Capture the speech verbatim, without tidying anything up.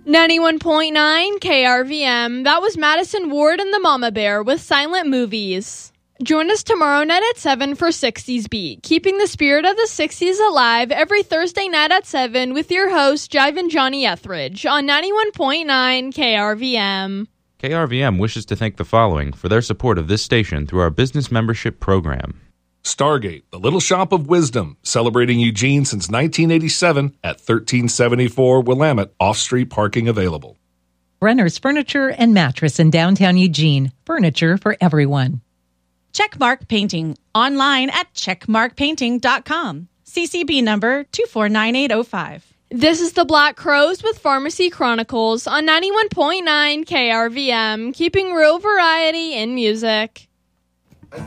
ninety-one point nine K R V M. That was Madison Ward and the Mama Bear with Silent Movies. Join us tomorrow night at seven for sixties Beat, keeping the spirit of the sixties alive every Thursday night at seven with your host, Jivin Johnny Etheridge, on ninety-one point nine K R V M. K R V M wishes to thank the following for their support of this station through our business membership program. Stargate, the Little Shop of Wisdom, celebrating Eugene since nineteen eighty-seven at thirteen seventy-four Willamette, off-street parking available. Brenner's Furniture and Mattress in downtown Eugene, furniture for everyone. Checkmark Painting, online at checkmark painting dot com. C C B number two four nine eight oh five. This is the Black Crows with Pharmacy Chronicles on ninety-one point nine K R V M, keeping real variety in music.